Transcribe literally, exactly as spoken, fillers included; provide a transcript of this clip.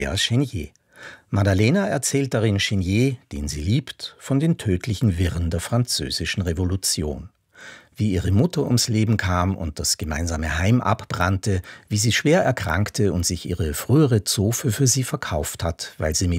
Ja, Chenier. Madalena erzählt darin Chenier, den sie liebt, von den tödlichen Wirren der Französischen Revolution. Wie ihre Mutter ums Leben kam und das gemeinsame Heim abbrannte, wie sie schwer erkrankte und sich ihre frühere Zofe für sie verkauft hat, weil sie